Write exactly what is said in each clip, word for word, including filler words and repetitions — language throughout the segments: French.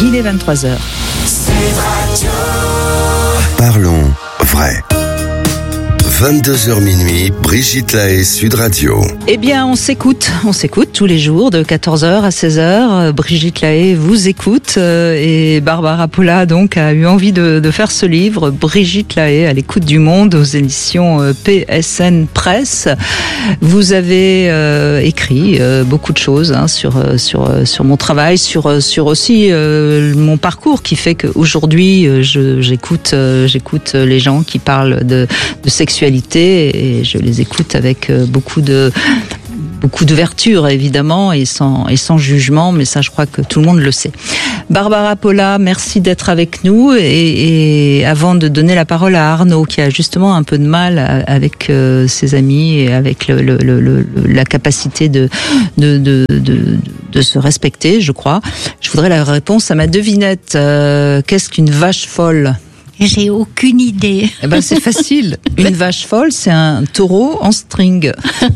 Il est vingt-trois heures. Parlons vrai. vingt-deux heures minuit, Brigitte Lahaie, Sud Radio. Eh bien, on s'écoute, on s'écoute tous les jours de quatorze heures à seize heures. Brigitte Lahaie vous écoute euh, et Barbara Polla donc a eu envie de, de faire ce livre, Brigitte Lahaie à l'écoute du monde, aux éditions euh, P S N Presse. Vous avez euh, écrit euh, beaucoup de choses hein, sur sur sur mon travail, sur sur aussi euh, mon parcours qui fait qu'aujourd'hui euh, je, j'écoute euh, j'écoute les gens qui parlent de, de sexualité. Et je les écoute avec beaucoup de beaucoup d'ouverture évidemment et sans et sans jugement, mais ça je crois que tout le monde le sait. Barbara Polla, merci d'être avec nous et, et avant de donner la parole à Arnaud qui a justement un peu de mal avec euh, ses amis et avec le, le, le, le, la capacité de de, de de de se respecter, je crois. Je voudrais la réponse à ma devinette. Euh, qu'est-ce qu'une vache folle? J'ai aucune idée. Eh ben, c'est facile. Une vache folle, c'est un taureau en string.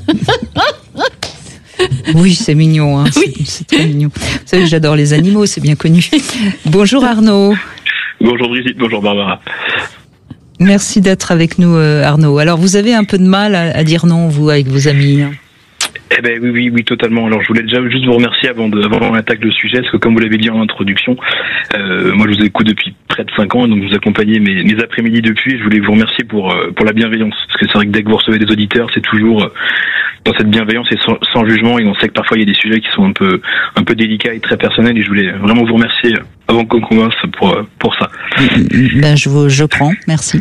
Oui, c'est mignon. Hein. Oui. C'est, c'est très mignon. Vous savez, j'adore les animaux, c'est bien connu. Bonjour Arnaud. Bonjour Brigitte, bonjour Barbara. Merci d'être avec nous Arnaud. Alors, vous avez un peu de mal à, à dire non, vous, avec vos amis hein. Eh ben oui, oui, oui, totalement. Alors je voulais déjà juste vous remercier avant de, avant qu'on attaque le sujet, parce que comme vous l'avez dit en introduction, euh, moi je vous écoute depuis près de cinq ans, donc vous accompagnez mes, mes après-midi depuis, et je voulais vous remercier pour pour la bienveillance, parce que c'est vrai que dès que vous recevez des auditeurs, c'est toujours dans cette bienveillance et sans, sans jugement, et on sait que parfois il y a des sujets qui sont un peu un peu délicats et très personnels, et je voulais vraiment vous remercier avant qu'on commence pour pour ça. Ben je vous je prends, merci.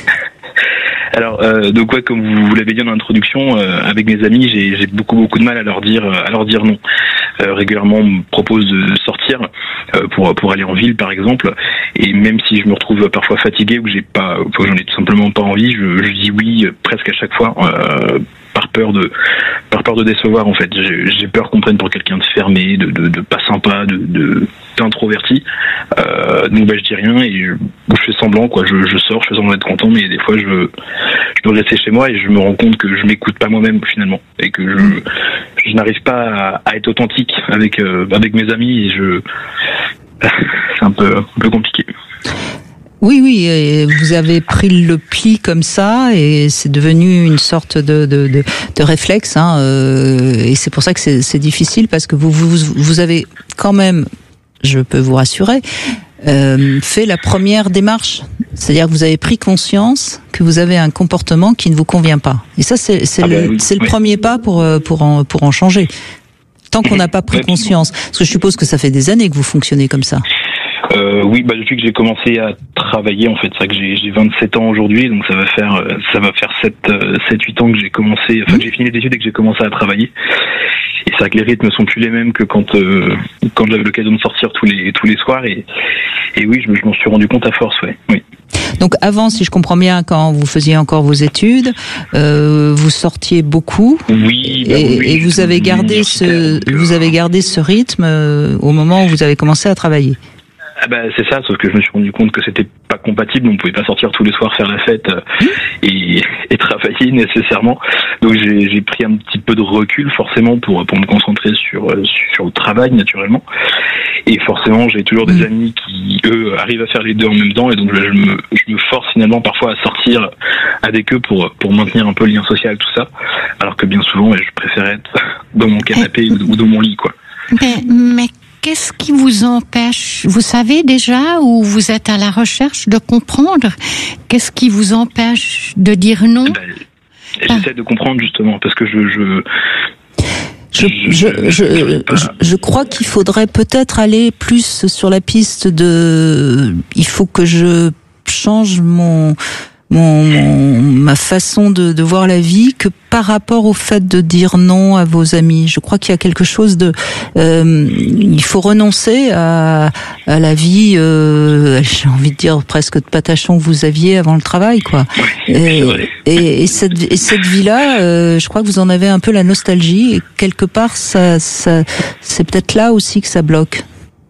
Alors, euh, donc ouais, comme vous, vous l'avez dit en introduction, euh, avec mes amis, j'ai, j'ai beaucoup beaucoup de mal à leur dire, à leur dire non. Euh, régulièrement, on me propose de sortir euh, pour pour aller en ville, par exemple, et même si je me retrouve parfois fatigué ou que j'ai pas, ou que j'en ai tout simplement pas envie, je, je dis oui presque à chaque fois. Euh, par peur de par peur de décevoir en fait. J'ai, j'ai peur qu'on prenne pour quelqu'un de fermé, de, de, de pas sympa, de, de d'introverti. Euh, donc bah, je dis rien et je, je fais semblant quoi. Je, je sors, je fais semblant d'être content, mais des fois je veux je dois rester chez moi et je me rends compte que je m'écoute pas moi-même finalement et que je je n'arrive pas à, à être authentique avec euh, avec mes amis et je c'est un peu un peu compliqué. Oui, oui, et vous avez pris le pli comme ça et c'est devenu une sorte de de de, de réflexe, hein, euh, et c'est pour ça que c'est, c'est difficile parce que vous vous vous avez quand même, je peux vous rassurer, euh, fait la première démarche, c'est-à-dire que vous avez pris conscience que vous avez un comportement qui ne vous convient pas. Et ça, c'est c'est ah le ben oui, c'est le oui. premier pas pour pour en pour en changer. Tant qu'on n'a pas pris conscience, parce que je suppose que ça fait des années que vous fonctionnez comme ça. Euh, oui, bah depuis que j'ai commencé à travailler, en fait, c'est vrai que j'ai, j'ai vingt-sept ans aujourd'hui, donc ça va faire ça va faire sept huit ans que j'ai commencé, enfin que j'ai fini les études et que j'ai commencé à travailler. Et c'est vrai que les rythmes sont plus les mêmes que quand euh, quand j'avais l'occasion de sortir tous les tous les soirs et et oui, je, je m'en suis rendu compte à force, ouais. Oui. Donc avant, si je comprends bien, quand vous faisiez encore vos études, euh, vous sortiez beaucoup. Oui. Bah et, oui, et vous avez gardé ce donc, vous avez gardé ce rythme euh, au moment où vous avez commencé à travailler. Ah bah c'est ça, sauf que je me suis rendu compte que c'était pas compatible, on pouvait pas sortir tous les soirs faire la fête euh, et, et travailler nécessairement. Donc j'ai, j'ai pris un petit peu de recul forcément pour pour me concentrer sur sur le travail naturellement. Et forcément j'ai toujours des amis qui eux arrivent à faire les deux en même temps et donc là, je me je me force finalement parfois à sortir avec eux pour pour maintenir un peu le lien social tout ça. Alors que bien souvent je préfère être dans mon canapé ou, ou dans mon lit quoi. Mais, mais... Qu'est-ce qui vous empêche, vous savez déjà, ou vous êtes à la recherche de comprendre, qu'est-ce qui vous empêche de dire non? Ben, j'essaie ah. de comprendre justement, parce que je... je... Je, je, je, je, je, je crois qu'il faudrait peut-être aller plus sur la piste de... Il faut que je change mon... Mon, mon, ma façon de, de voir la vie que par rapport au fait de dire non à vos amis. Je crois qu'il y a quelque chose de... Euh, il faut renoncer à, à la vie, euh, j'ai envie de dire presque de patachon que vous aviez avant le travail, quoi. Et, et, et, cette, et cette vie-là, euh, je crois que vous en avez un peu la nostalgie et quelque part, ça, ça, c'est peut-être là aussi que ça bloque.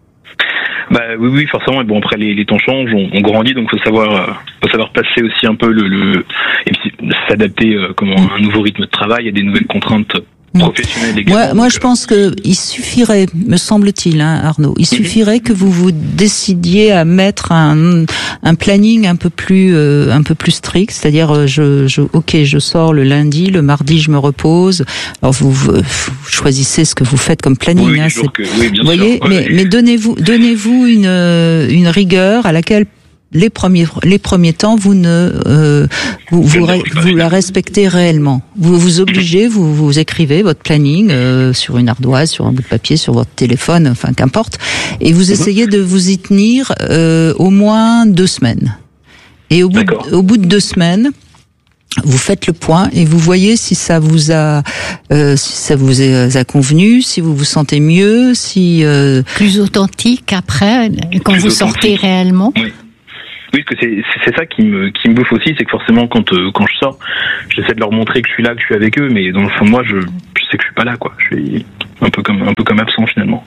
Bah oui, oui, forcément. Et bon, après les, les temps changent, on, on grandit, donc faut savoir, euh, faut savoir passer aussi un peu le, le et puis s'adapter euh, comment à un nouveau rythme de travail, à des nouvelles contraintes professionnel également. Moi, moi, je pense que il suffirait, me semble-t-il, hein, Arnaud, il suffirait que vous vous décidiez à mettre un, un planning un peu plus, euh, un peu plus strict, c'est-à-dire, je, je, ok, je sors le lundi, le mardi, je me repose. Alors, vous, vous, vous choisissez ce que vous faites comme planning, oui, hein, c'est, que, oui, bien vous voyez, sûr. mais, Ouais. mais donnez-vous, donnez-vous une, une rigueur à laquelle les premiers les premiers temps vous ne euh, vous vous, vous la respectez réellement. Vous vous obligez, vous vous écrivez votre planning euh, sur une ardoise, sur un bout de papier, sur votre téléphone, enfin qu'importe, et vous essayez de vous y tenir euh, au moins deux semaines. Et au bout de, au bout de deux semaines, vous faites le point et vous voyez si ça vous a euh, si ça vous a convenu, si vous vous sentez mieux, si euh... plus authentique après quand plus vous authentique. Sortez réellement. Oui. Oui, parce que c'est, c'est ça qui me, qui me bouffe aussi, c'est que forcément, quand, euh, quand je sors, j'essaie de leur montrer que je suis là, que je suis avec eux, mais dans le fond de moi, je, je sais que je suis pas là, quoi. Je suis un peu comme, un peu comme absent, finalement.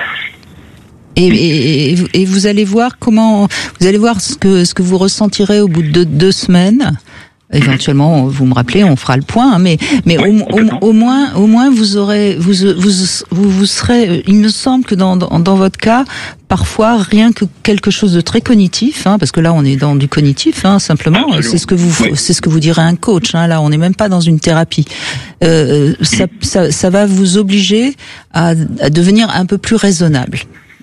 Et, et, et vous allez voir comment, vous allez voir ce que, ce que vous ressentirez au bout de deux, deux semaines. Éventuellement, vous me rappelez, on fera le point, mais mais oui, au, au, au moins, au moins, vous aurez, vous vous vous, vous serez. Il me semble que dans, dans dans votre cas, parfois rien que quelque chose de très cognitif, hein, parce que là, on est dans du cognitif, hein, simplement. Absolument. C'est ce que vous, oui. c'est ce que vous dirait un coach. Hein, là, on n'est même pas dans une thérapie. Euh, ça, ça, ça va vous obliger à, à devenir un peu plus raisonnable.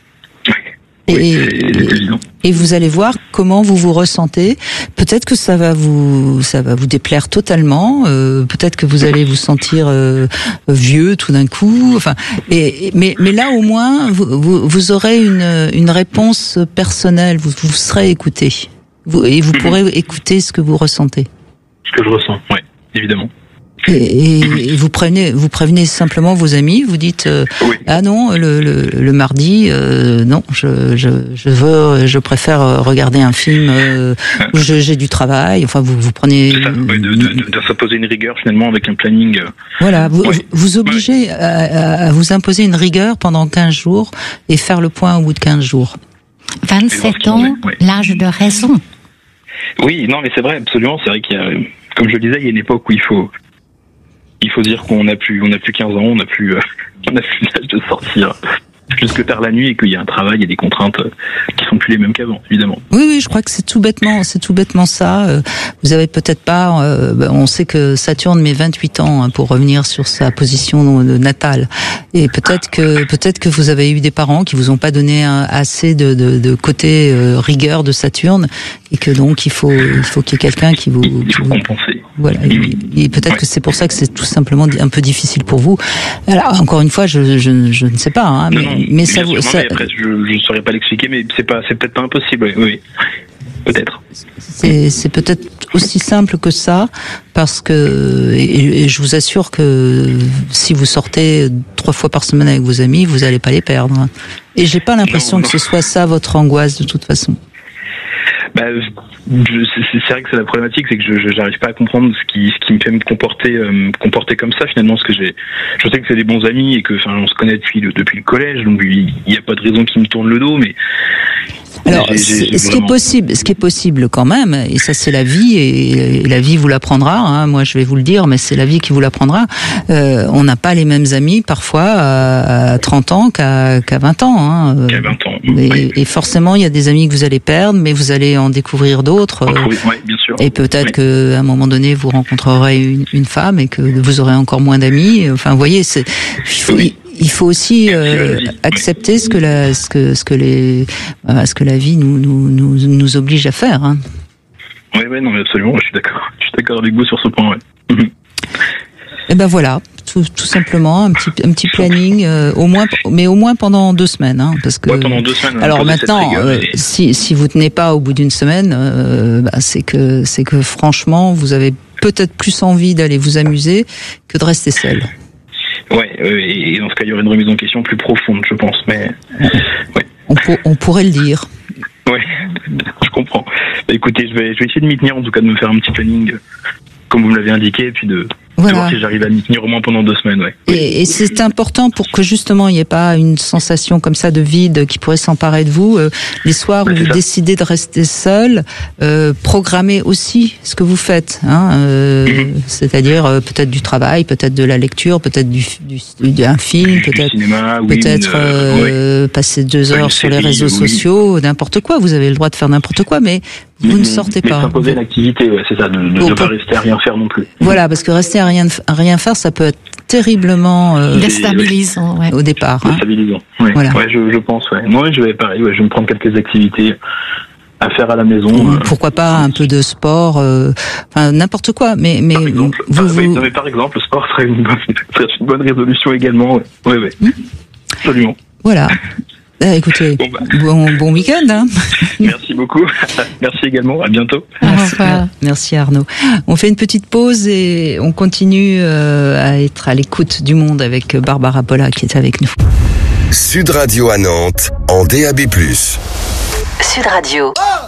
Et, et, et vous allez voir comment vous vous ressentez. Peut-être que ça va vous, ça va vous déplaire totalement. Euh, peut-être que vous allez vous sentir euh, vieux tout d'un coup. Enfin, et, mais, mais là au moins vous, vous, vous aurez une, une réponse personnelle. Vous, vous serez écouté. Vous, et vous pourrez écouter ce que vous ressentez. Ce que je ressens, oui, évidemment. Et, et vous prévenez, vous prévenez simplement vos amis. Vous dites euh, oui. ah non le le, le mardi euh, non je je je veux je préfère regarder un film euh, où je, j'ai du travail. Enfin vous vous prenez ça, oui, de, de, de, de s'imposer une rigueur finalement avec un planning. Euh... Voilà vous oui. vous obligez oui. à, à vous imposer une rigueur pendant quinze jours et faire le point au bout de quinze jours. vingt-sept ans, oui. L'âge de raison. Oui non mais c'est vrai absolument c'est vrai qu'il y a comme je le disais il y a une époque où il faut Il faut dire qu'on n'a plus, on n'a plus quinze ans, on n'a plus, euh, on n'a plus l'âge de sortir jusque tard la nuit et qu'il y a un travail et des contraintes qui sont plus les mêmes qu'avant, évidemment. Oui, oui, je crois que c'est tout bêtement, c'est tout bêtement ça. Vous avez peut-être pas, euh, on sait que Saturne met vingt-huit ans hein, pour revenir sur sa position natale, et peut-être que peut-être que vous avez eu des parents qui vous ont pas donné un, assez de, de, de côté euh, rigueur de Saturne, et que donc il faut il faut qu'il y ait quelqu'un qui vous, il faut vous compenser. Voilà, et, et peut-être ouais. que c'est pour ça que c'est tout simplement un peu difficile pour vous. Alors encore une fois, je je, je ne sais pas, hein, mais, non, non, mais ça vous. Ça... Après, je ne saurais pas l'expliquer, mais c'est pas c'est peut-être pas impossible. Oui, oui. Peut-être. C'est, c'est peut-être aussi simple que ça, parce que et, et je vous assure que si vous sortez trois fois par semaine avec vos amis, vous n'allez pas les perdre. Et j'ai pas l'impression non, non. que ce soit ça votre angoisse de toute façon. Bah, je, c'est, c'est vrai que c'est la problématique, c'est que je, je j'arrive pas à comprendre ce qui ce qui me fait me comporter euh, me comporter comme ça finalement, parce que j'ai je sais que c'est des bons amis et que enfin on se connaît depuis le depuis le collège, donc il y a pas de raison qu'ils me tournent le dos, mais alors j'ai, j'ai, j'ai ce vraiment... qui est possible ce qui est possible quand même, et ça c'est la vie, et, et la vie vous l'apprendra, hein, moi je vais vous le dire, mais c'est la vie qui vous l'apprendra. Euh, on n'a pas les mêmes amis parfois à, à trente ans qu'à qu'à vingt ans, hein. Qu'à vingt ans. Et, oui. et forcément il y a des amis que vous allez perdre, mais vous allez en découvrir d'autres. Oui, oui, bien sûr. Et peut-être oui. qu'à un moment donné, vous rencontrerez une, une femme et que vous aurez encore moins d'amis. Enfin, vous voyez, c'est, il faut, oui. il faut aussi euh, accepter oui. ce que la, ce que, ce que les, euh, ce que la vie nous, nous, nous, nous oblige à faire. Hein. Oui, oui, non, mais absolument. Je suis d'accord. Je suis d'accord avec vous sur ce point. Ouais. Et ben voilà. Tout, tout simplement un petit un petit planning euh, au moins, mais au moins pendant deux semaines, hein, parce que ouais, pendant deux semaines. Alors maintenant, euh, et... si si vous tenez pas au bout d'une semaine, euh, bah, c'est que c'est que franchement vous avez peut-être plus envie d'aller vous amuser que de rester seul. Ouais, et dans ce cas il y aurait une remise en question plus profonde, je pense, mais ouais. On, pour, on pourrait le dire. Ouais, je comprends. Bah, écoutez, je vais je vais essayer de m'y tenir, en tout cas de me faire un petit planning comme vous me l'avez indiqué, et puis de Voilà. De voir si j'arrive à m'y tenir au moins pendant deux semaines, ouais. Et, et c'est important pour que justement il n'y ait pas une sensation comme ça de vide qui pourrait s'emparer de vous. Euh, les soirs Ouais, où c'est vous ça. décidez de rester seul, euh, programmez aussi ce que vous faites. Hein, euh, Mhm. C'est-à-dire euh, peut-être du travail, peut-être de la lecture, peut-être du, du, d'un film, Du peut-être cinéma, oui, peut-être une, euh, ouais. euh, passer deux Enfin, heures une sur les série, réseaux oui. sociaux, n'importe quoi. Vous avez le droit de faire n'importe quoi, mais vous Mais- ne sortez mais pas. s'imposer l'activité, ouais, c'est ça, de ne Bon, pas pour- rester à rien faire non plus. Voilà, parce que rester à rien, à rien faire, ça peut être terriblement euh, Des- Déstabilisant, ouais. au départ. Hein. Stabilisant. Ouais, Voilà. ouais je, je pense, ouais. Moi, je vais pareil, ouais, je vais me prendre quelques activités à faire à la maison. Ou euh, pourquoi pas un peu de sport, euh, enfin n'importe quoi. Mais mais Par exemple, vous, par, oui, vous- non, mais par exemple, le sport serait une bonne, serait une bonne résolution également. Ouais, ouais, ouais. Hmm. Absolument. voilà. Ah, écoutez, Bon, bah. bon bon week-end. Hein. Merci beaucoup. Merci également. À bientôt. Au Merci, revoir. merci Arnaud. On fait une petite pause et on continue euh, à être à l'écoute du monde avec Barbara Polla qui est avec nous. Sud Radio à Nantes, en D A B plus. Sud Radio.